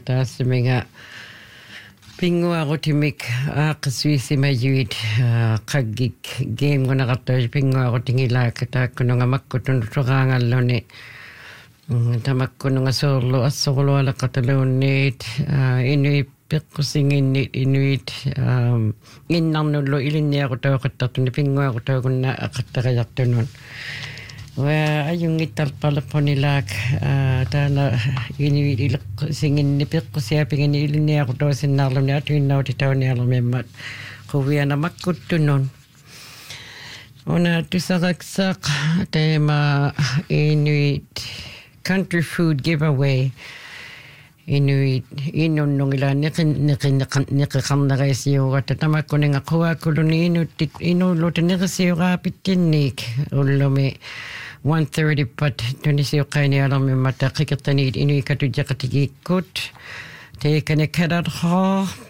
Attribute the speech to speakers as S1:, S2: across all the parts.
S1: taasimiga pinguarutimik aaqsuisimayuit qaggik game gunaqartuis pinguarutingilaak taakkununga makkutunutuqaangalluni tamakkununga soorlu assorlualaqataluunniit inui peqqusinginni inuit innarnullu ilinniaqutauqattartuni pinguaqutaukunna aqattaqajartunun wa ayungittarparleponilaak taana inuit ileqqusinginni peqqusiapingini ilinniaqutausinnaarluni atuinnautitauniarlumimmat quviana makkuttunun una tusaqaksaq teema inuit country food giveaway inuit inunnungila niqiqarnaqaisiugatta tamakkuninga quaakkuluni inullutinneqisiuqaapittinniik ullumi 1:30 pat tunisiuqqainialermimmata qiqertaniit inuikatujaqatigiikkut teekani kadarha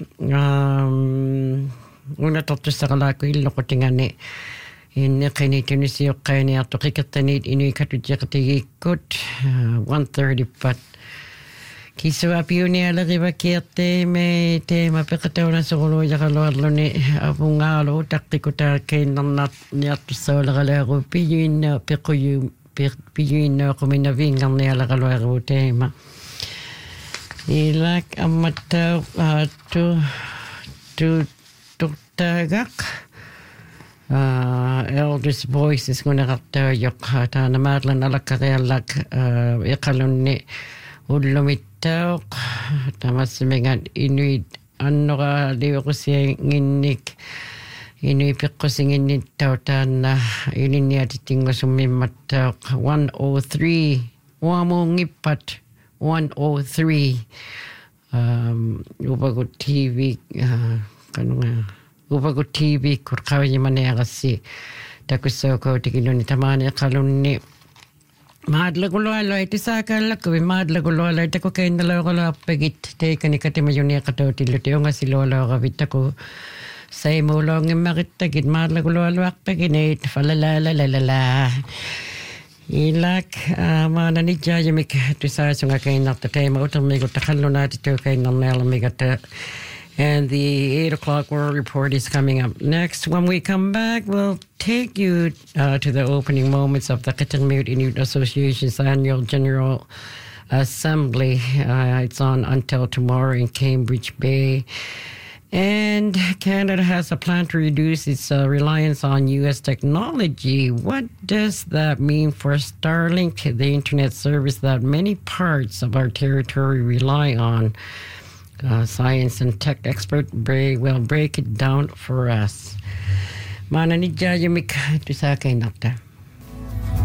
S1: unatortussaqalaakku illoqutingani inneqini tunisiuqqainiartu qiqertaniit inuikatujaqatigiikkut 1:30 pat Kisuapiunialerivakiarteeme teema peqatauna soruluujaqaluarluni avungaalu taqqikutaakkiinnarniartussaulaqalaaru piyuinneoqumina teema ilak ammattau turtaagaq eldest voices gunaqartaujoq taana maatlan alakkariallak iqalunni ullumittauq tamassimingat inuit annora liuqusianginnik inui peqqusinginnittau taanna ilinniatitinngusummimattauq 103 uamuungippat 103 upagut TV kanunga upagut TV kurqavimaneaqassi takussauqautikiluni tamaani qalunni maadlaguloaloi tisaakallakkuvi maadlaguloaloi takukainaloqoloarpagit teikani katimayuniaqatautilluti ungasilualoqavittaku saimuuloongimmaqittakit maadlaguloaluarpaginit falalalalalala ilak maananijjaajamik tusaasungakainnarta teema utermiguttaqallunaatituukainnarniarlamigata. And the 8 o'clock World Report is coming up next. When we come back, we'll take you to the opening moments of the Qitirmiut Inuit Association's annual General Assembly. It's on until tomorrow in Cambridge Bay. And Canada has a plan to reduce its reliance on U.S. technology. What does that mean for Starlink, the internet service that many parts of our territory rely on? Science and tech expert Bray will break it down for us. Mananijayamik tusakainakta.